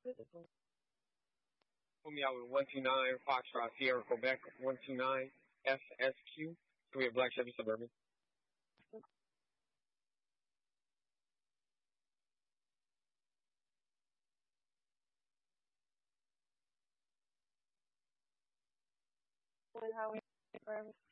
Put me out with 129 Foxtrot Sierra Quebec 129 FSQ. So we have Black Chevy Suburban. With how we